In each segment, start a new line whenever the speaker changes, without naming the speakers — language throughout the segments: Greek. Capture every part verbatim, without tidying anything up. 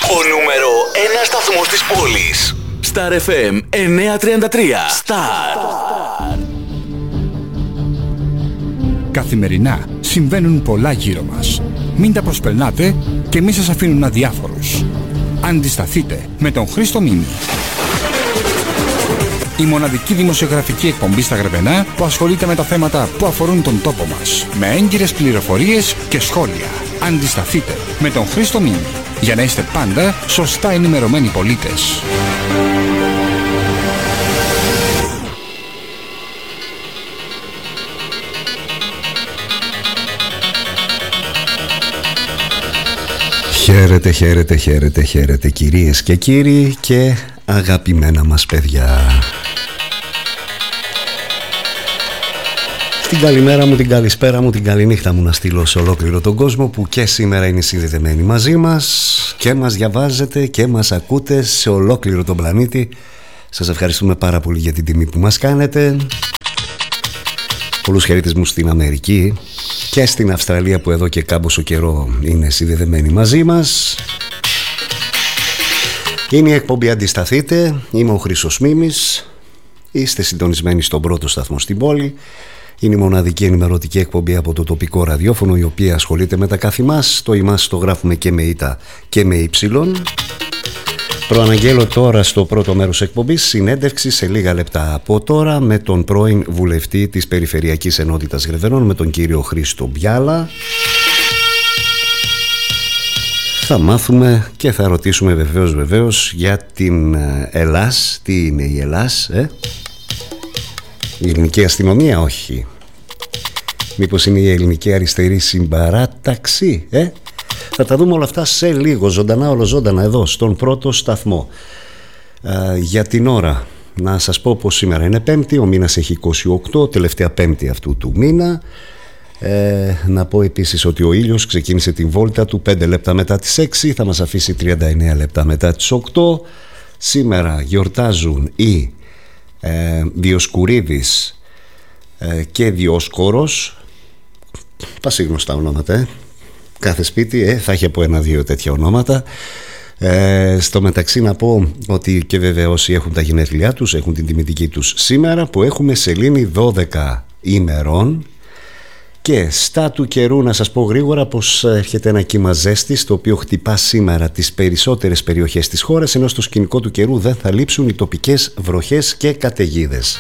Ο νούμερο ένα σταθμός της πόλης. Star εφ εμ εννιακόσια τριάντα τρία. Star.
Καθημερινά συμβαίνουν πολλά γύρω μας. Μην τα προσπερνάτε και μη σας αφήνουν αδιάφορους. Αντισταθείτε με τον Χρήστο Μίνη. Η μοναδική δημοσιογραφική εκπομπή στα Γρεβενά που ασχολείται με τα θέματα που αφορούν τον τόπο μας. Με έγκυρες πληροφορίες και σχόλια. Αντισταθείτε με τον Χρήστο Μίνη. Για να είστε πάντα σωστά ενημερωμένοι πολίτες.
Χαίρετε, χαίρετε, χαίρετε, χαίρετε κυρίες και κύριοι και αγαπημένα μας παιδιά. Την καλημέρα μου, την καλησπέρα μου, την καληνύχτα μου να στείλω σε ολόκληρο τον κόσμο που και σήμερα είναι συνδεδεμένοι μαζί μας και μας διαβάζετε και μας ακούτε σε ολόκληρο τον πλανήτη. Σας ευχαριστούμε πάρα πολύ για την τιμή που μας κάνετε. Πολλούς χαιρετισμούς στην Αμερική και στην Αυστραλία που εδώ και κάμποσο καιρό είναι συνδεδεμένοι μαζί μας. Είναι η εκπομπή Αντισταθείτε, είμαι ο Χρήστος Μίμης. Είστε συντονισμένοι στον πρώτο σταθμό στην πόλη. Είναι η μοναδική ενημερωτική εκπομπή από το τοπικό ραδιόφωνο η οποία ασχολείται με τα κάθε μας. Το ημάς το γράφουμε και με ήττα και με ύψιλον. Προαναγγέλω τώρα στο πρώτο μέρος εκπομπής συνέντευξη σε λίγα λεπτά από τώρα με τον πρώην βουλευτή της Περιφερειακής Ενότητας Γρεβενών, με τον κύριο Χρήστο Μπιάλα. Θα μάθουμε και θα ρωτήσουμε βεβαίως βεβαίως για την Ελλάς. Τι είναι η Ελλάς, ε? Η ελληνική αστυνομία, όχι. Μήπως είναι η ελληνική αριστερή συμπαράταξη, ε? Θα τα δούμε όλα αυτά σε λίγο, ζωντανά ολοζώντανα εδώ στον πρώτο σταθμό. ε, Για την ώρα να σας πω πως σήμερα είναι Πέμπτη, ο μήνας έχει είκοσι οκτώ, τελευταία Πέμπτη αυτού του μήνα. ε, Να πω επίσης ότι ο ήλιος ξεκίνησε την βόλτα του πέντε λεπτά μετά τις έξι, θα μας αφήσει τριάντα εννέα λεπτά μετά τις οκτώ. Σήμερα γιορτάζουν οι ε, Διοσκουρίδης ε, και Διόσκορος. Πασίγνωστα ονόματα, ε. Κάθε σπίτι ε, θα έχει από ένα-δύο τέτοια ονόματα. ε, Στο μεταξύ να πω ότι και βέβαια όσοι έχουν τα γενέθλιά τους έχουν την τιμητική τους σήμερα, που έχουμε σελήνη δώδεκα ημερών. Και στα του καιρού να σας πω γρήγορα πως έρχεται ένα κύμα ζέστης, το οποίο χτυπά σήμερα τις περισσότερες περιοχές της χώρας, ενώ στο σκηνικό του καιρού δεν θα λείψουν οι τοπικές βροχές και καταιγίδες.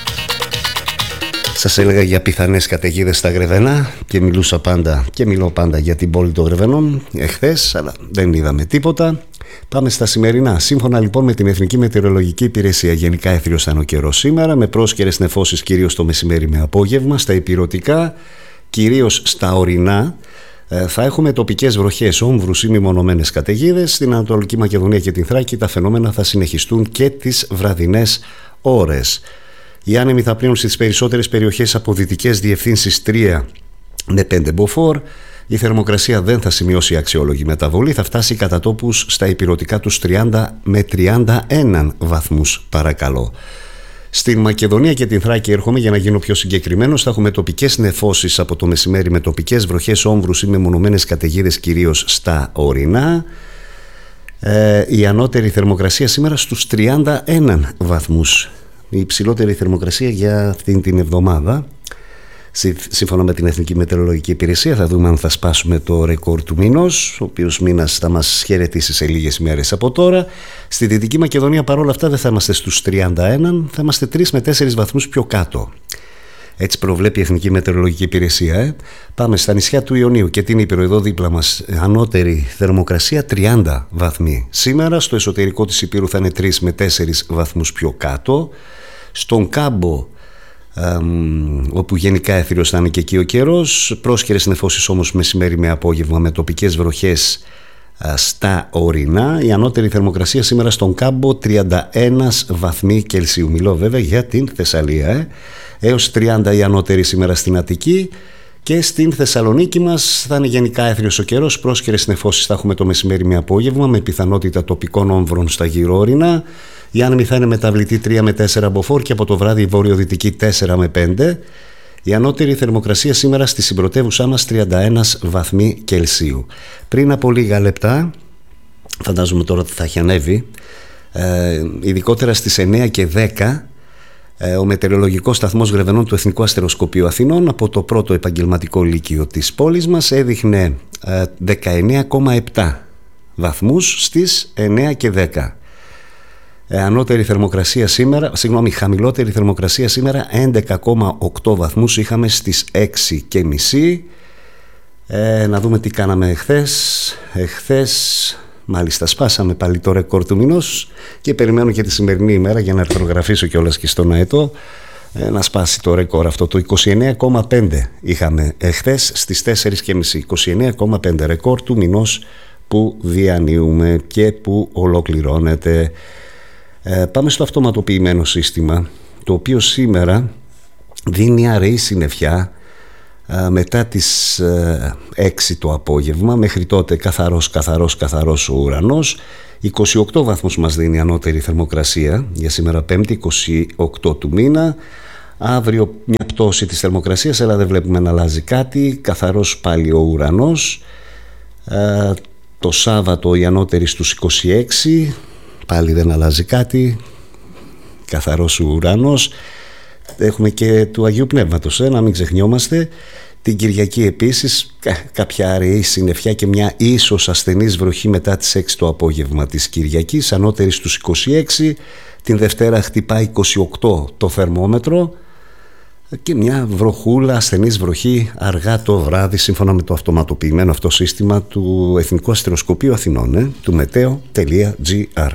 Σας έλεγα για πιθανές καταιγίδες στα Γρεβενά και μιλούσα πάντα και μιλώ πάντα για την πόλη των Γρεβενών εχθές, αλλά δεν είδαμε τίποτα. Πάμε στα σημερινά. Σύμφωνα λοιπόν με την Εθνική Μετεωρολογική Υπηρεσία, γενικά έθριος θα είναι ο καιρός σήμερα, με πρόσκαιρες νεφώσεις κυρίως το μεσημέρι με απόγευμα. Στα υπηρωτικά, κυρίως στα ορεινά, θα έχουμε τοπικές βροχές, όμβρους ή μεμονωμένες καταιγίδες. Στην Ανατολική Μακεδονία και την Θράκη τα φαινόμενα θα συνεχιστούν και τις βραδινές ώρες. Οι άνεμοι θα πλύνουν στις περισσότερες περιοχές από δυτικές διευθύνσεις τρία με πέντε μποφόρ. Η θερμοκρασία δεν θα σημειώσει αξιόλογη μεταβολή, θα φτάσει κατά τόπους στα υπηρωτικά τους τριάντα με τριάντα ένα βαθμούς παρακαλώ. Στην Μακεδονία και την Θράκη έρχομαι για να γίνω πιο συγκεκριμένος. Θα έχουμε τοπικές νεφώσεις από το μεσημέρι με τοπικές βροχές, όμβρους ή μεμονωμένες καταιγίδες κυρίως στα ορεινά. Ε, η ανώτερη θερμοκρασία σήμερα στους τριάντα ένα βαθμούς. Η υψηλότερη θερμοκρασία για αυτήν την εβδομάδα. Σύμφωνα με την Εθνική Μετεωρολογική Υπηρεσία, θα δούμε αν θα σπάσουμε το ρεκόρ του μήνος, ο οποίος μήνας θα μας χαιρετήσει σε λίγες μέρες από τώρα. Στη Δυτική Μακεδονία παρόλα αυτά δεν θα είμαστε στους τριάντα ένα, θα είμαστε τρεις με τέσσερις βαθμούς πιο κάτω. Έτσι προβλέπει η Εθνική Μετεωρολογική Υπηρεσία. Ε. Πάμε στα νησιά του Ιωνίου και την Ήπειρο, εδώ δίπλα μας, ανώτερη θερμοκρασία τριάντα βαθμοί. Σήμερα στο εσωτερικό της Ήπειρου θα είναι τρεις με τέσσερις βαθμούς πιο κάτω. Στον Κάμπο, Um, όπου γενικά έθριος θα είναι και εκεί ο καιρός, πρόσκαιρες νεφώσεις όμως μεσημέρι με απόγευμα με τοπικές βροχές uh, στα ορεινά. Η ανώτερη θερμοκρασία σήμερα στον Κάμπο τριάντα ένα βαθμοί Κελσίου. Μιλώ βέβαια για την Θεσσαλία, ε. έως τριάντα η ανώτερη σήμερα στην Αττική. Και στην Θεσσαλονίκη μας θα είναι γενικά έθριος ο καιρός, πρόσκαιρες νεφώσεις θα έχουμε το μεσημέρι με απόγευμα με πιθανότητα τοπικών όμβρων στα γυρόρινα. Η άνεμη θα είναι μεταβλητή τρία με τέσσερα μποφόρ και από το βράδυ η βορειοδυτική τέσσερα με πέντε. Η ανώτερη θερμοκρασία σήμερα στη συμπρωτεύουσά μας τριάντα ένα βαθμοί Κελσίου. Πριν από λίγα λεπτά φαντάζομαι τώρα ότι θα έχει ανέβει. Ε, ειδικότερα στις εννέα και δέκα ο μετεωρολογικός σταθμός Γρεβενών του Εθνικού Αστεροσκοπείου Αθηνών, από το πρώτο επαγγελματικό λύκειο της πόλης μας, έδειχνε δεκαεννέα κόμμα επτά βαθμούς στις εννέα και δέκα. Ανώτερη θερμοκρασία σήμερα, συγγνώμη, χαμηλότερη θερμοκρασία σήμερα έντεκα κόμμα οκτώ βαθμούς είχαμε στις έξι και μισή. Ε, να δούμε τι κάναμε εχθές. Εχθές μάλιστα σπάσαμε πάλι το ρεκόρ του μηνός και περιμένω και τη σημερινή ημέρα για να αρθρογραφήσω κιόλας και στον αετό ε, να σπάσει το ρεκόρ αυτό. Το είκοσι εννέα κόμμα πέντε είχαμε εχθές στις τέσσερις και μισή. είκοσι εννέα κόμμα πέντε ρεκόρ του μηνός που διανύουμε και που ολοκληρώνεται. Ε, πάμε στο αυτοματοποιημένο σύστημα, το οποίο σήμερα δίνει αραιή συννεφιά ε, μετά τις ε, έξι το απόγευμα. Μέχρι τότε καθαρός, καθαρός, καθαρός ο ουρανός. είκοσι οκτώ βαθμούς μας δίνει ανώτερη θερμοκρασία για σήμερα Πέμπτη, είκοσι οκτώ του μήνα. Αύριο μια πτώση της θερμοκρασίας, αλλά δεν βλέπουμε να αλλάζει κάτι. Καθαρός πάλι ο ουρανός. Ε, το Σάββατο η ανώτερη στους είκοσι έξι, πάλι δεν αλλάζει κάτι, καθαρός ο ουρανός. Έχουμε και του Αγίου Πνεύματος, ε, να μην ξεχνιόμαστε. Την Κυριακή επίσης κάποια αραιή συννεφιά και μια ίσως ασθενής βροχή μετά τις έξι το απόγευμα της Κυριακής, ανώτερη στους είκοσι έξι. Την Δευτέρα χτυπάει είκοσι οκτώ το θερμόμετρο και μια βροχούλα, ασθενής βροχή αργά το βράδυ, σύμφωνα με το αυτοματοποιημένο αυτό σύστημα του Εθνικού Αστεροσκοπείου Αθηνών, ε, του μετέο τελεία τζι άρ.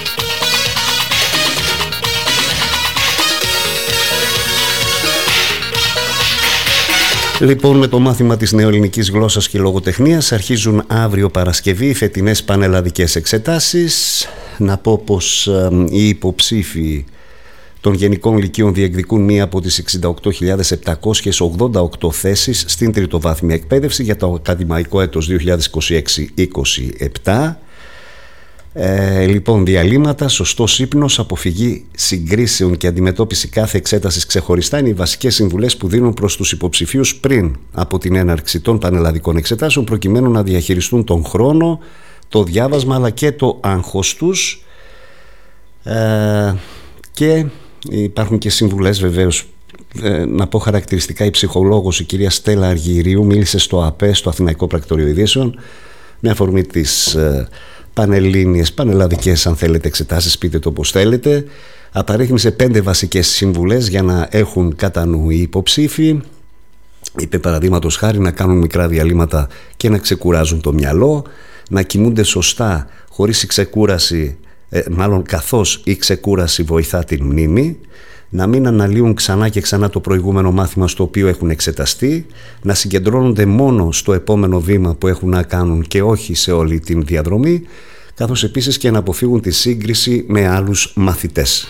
Λοιπόν, με το μάθημα της νεοελληνικής γλώσσας και λογοτεχνίας αρχίζουν αύριο Παρασκευή οι φετινές πανελλαδικές εξετάσεις. Να πω πως ε, οι υποψήφοι των Γενικών Λυκείων διεκδικούν μία από τις εξήντα οκτώ χιλιάδες επτακόσιες ογδόντα οκτώ θέσεις στην τριτοβάθμια εκπαίδευση για το ακαδημαϊκό έτος δύο χιλιάδες είκοσι έξι είκοσι επτά. Ε, λοιπόν, διαλύματα, σωστός ύπνος, αποφυγή συγκρίσεων και αντιμετώπιση κάθε εξέτασης ξεχωριστά είναι οι βασικές συμβουλές που δίνουν προς τους υποψηφίους πριν από την έναρξη των πανελλαδικών εξετάσεων, προκειμένου να διαχειριστούν τον χρόνο, το διάβασμα αλλά και το άγχος τους. Ε, και υπάρχουν και συμβουλές βεβαίως. Ε, να πω χαρακτηριστικά, η ψυχολόγος η κυρία Στέλλα Αργυρίου μίλησε στο ΑΠΕ, στο Αθηναϊκό Πρακτορείο Ειδήσεων, με αφορμή τις ε, πανελλήνιες, πανελλαδικές αν θέλετε εξετάσεις, πείτε το πως θέλετε. Απαρίθμησε πέντε βασικές συμβουλές για να έχουν κατά νου οι υποψήφοι. Είπε παραδείγματος χάρη να κάνουν μικρά διαλύματα και να ξεκουράζουν το μυαλό, να κοιμούνται σωστά χωρίς η ξεκούραση, ε, μάλλον καθώς η ξεκούραση βοηθά την μνήμη, να μην αναλύουν ξανά και ξανά το προηγούμενο μάθημα στο οποίο έχουν εξεταστεί, να συγκεντρώνονται μόνο στο επόμενο βήμα που έχουν να κάνουν και όχι σε όλη την διαδρομή, καθώς επίσης και να αποφύγουν τη σύγκριση με άλλους μαθητές.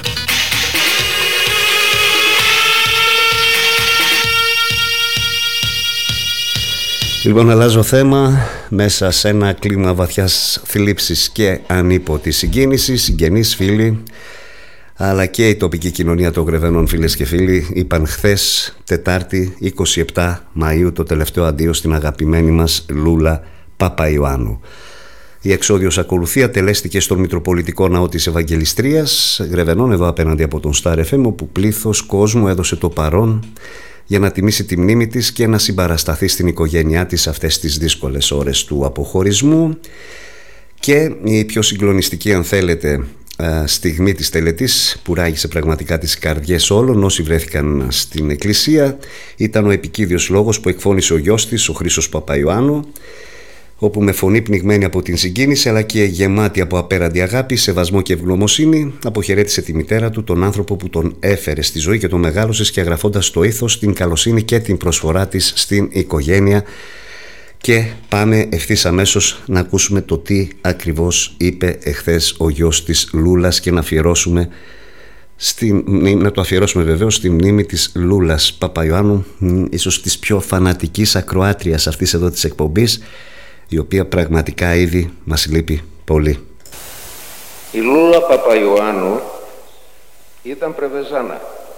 Λοιπόν, αλλάζω θέμα. Μέσα σε ένα κλίμα βαθιάς θλίψης και ανίποτης συγκίνησης, συγγενείς, φίλοι, αλλά και η τοπική κοινωνία των Γρεβενών, φίλες και φίλοι, είπαν χθες, Τετάρτη είκοσι επτά Μαΐου, το τελευταίο αντίο στην αγαπημένη μας Λούλα Παπαϊωάννου. Η εξόδιος ακολουθία τελέστηκε στον Μητροπολιτικό Ναό της Ευαγγελιστρίας Γρεβενών, εδώ απέναντι από τον Star εφ εμ, όπου πλήθος κόσμου έδωσε το παρόν για να τιμήσει τη μνήμη της και να συμπαρασταθεί στην οικογένειά της αυτές τις δύσκολες ώρες του αποχωρισμού. Και η πιο συγκλονιστική, αν θέλετε, στιγμή της τελετής που ράγισε πραγματικά τις καρδιές όλων όσοι βρέθηκαν στην εκκλησία ήταν ο επικίδιος λόγος που εκφώνησε ο γιος της, ο Χρήστος Παπαϊωάννου, όπου με φωνή πνιγμένη από την συγκίνηση αλλά και γεμάτη από απέραντη αγάπη, σεβασμό και ευγνωμοσύνη αποχαιρέτησε τη μητέρα του, τον άνθρωπο που τον έφερε στη ζωή και τον μεγάλωσε, σκιαγραφώντας το ήθος, την καλοσύνη και την προσφορά της στην οικογένεια. Και πάμε ευθύς αμέσως να ακούσουμε το τι ακριβώς είπε εχθές ο γιος της Λούλας και να αφιερώσουμε στην, να το αφιερώσουμε βεβαίως στη μνήμη της Λούλας Παπαϊωάννου, ίσως της πιο φανατικής ακροάτριας αυτής εδώ της εκπομπής, η οποία πραγματικά ήδη μας λείπει πολύ.
Η Λούλα Παπαϊωάννου ήταν Πρεβεζάνα.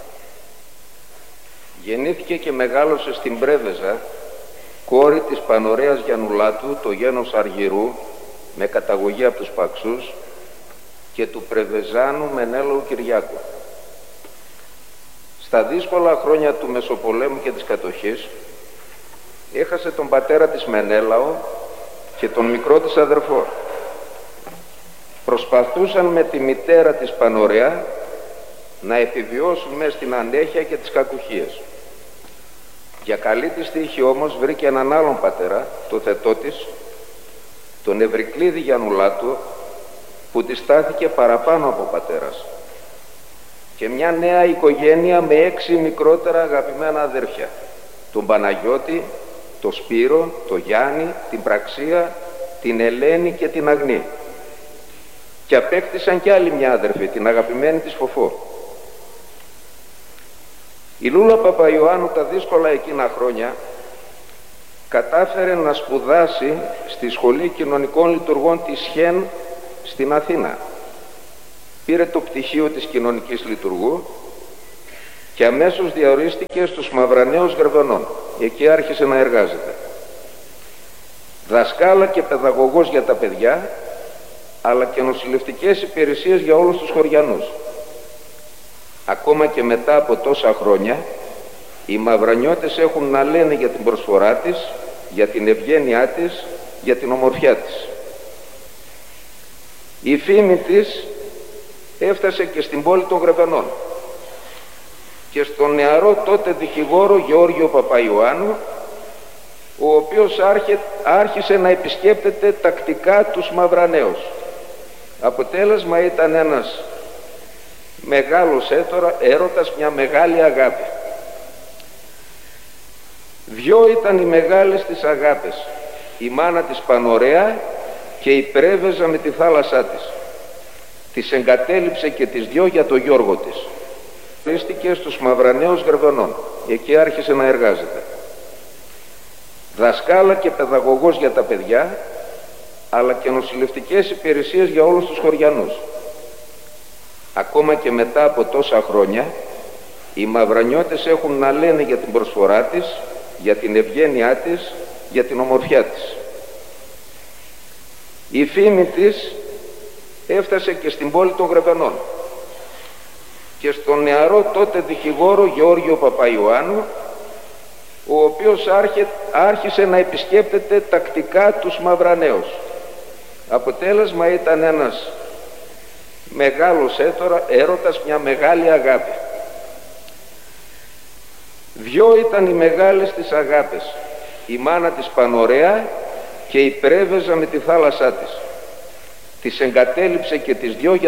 Γεννήθηκε και μεγάλωσε στην Πρέβεζα, κόρη της Πανωρέας Γιαννουλάτου, το γένος Αργυρού, με καταγωγή από τους Παξούς και του Πρεβεζάνου Μενέλαου Κυριάκου. Στα δύσκολα χρόνια του Μεσοπολέμου και της κατοχής έχασε τον πατέρα της Μενέλαο και τον μικρό της αδερφό. Προσπαθούσαν με τη μητέρα της Πανωρεά να επιβιώσουν μες στην ανέχεια και τις κακουχίες. Για καλή της τύχη όμως βρήκε έναν άλλον πατέρα, το θετό της, τον Ευρυκλίδη Γιαννουλάτου, που της στάθηκε παραπάνω από πατέρας, και μια νέα οικογένεια με έξι μικρότερα αγαπημένα αδέρφια, τον Παναγιώτη, τον Σπύρο, τον Γιάννη, την Πραξία, την Ελένη και την Αγνή, και απέκτησαν κι άλλη μια αδερφή, την αγαπημένη της Φοφό. Η Λούλα Παπαϊωάννου τα δύσκολα εκείνα χρόνια κατάφερε να σπουδάσει στη Σχολή Κοινωνικών Λειτουργών της Χεν στην Αθήνα. Πήρε το πτυχίο της κοινωνικής λειτουργού και αμέσως διορίστηκε στους Μαυραναίους Γρεβενών. Εκεί άρχισε να εργάζεται. Δασκάλα και παιδαγωγός για τα παιδιά, αλλά και νοσηλευτικές υπηρεσίες για όλους τους χωριανούς. Ακόμα και μετά από τόσα χρόνια, οι Μαυρανιώτες έχουν να λένε για την προσφορά της, για την ευγένειά της, για την ομορφιά της. Η φήμη της έφτασε και στην πόλη των Γρεβενών και στον νεαρό τότε δικηγόρο Γεώργιο Παπαϊωάννου, ο οποίος άρχισε να επισκέπτεται τακτικά τους Μαυραναίους. Αποτέλεσμα ήταν ένας μεγάλος έρωτας, μια μεγάλη αγάπη. Δυο ήταν οι μεγάλες της αγάπες, η μάνα της Πανωρέα και η Πρέβεζα με τη θάλασσά της. Τις εγκατέλειψε και τις δυο για το Γιώργο της. Ορίστηκε στους Μαυραναίους Γρεβενών. Εκεί άρχισε να εργάζεται. Δασκάλα και παιδαγωγός για τα παιδιά, αλλά και νοσηλευτικές υπηρεσίες για όλους τους χωριανούς. Ακόμα και μετά από τόσα χρόνια, οι Μαυρανιώτες έχουν να λένε για την προσφορά της, για την ευγένειά της, για την ομορφιά της. Η φήμη της έφτασε και στην πόλη των Γρεβενών και στον νεαρό τότε δικηγόρο Γεώργιο Παπαϊωάννου, ο οποίος άρχισε να επισκέπτεται τακτικά τους Μαυραναίους. Αποτέλεσμα ήταν ένας μεγάλος έρωτας, μια μεγάλη αγάπη. Δυο ήταν οι μεγάλες της αγάπες, η μάνα της Πανωρέα και η Πρέβεζα με τη θάλασσά της. Τις εγκατέλειψε και τις δυο για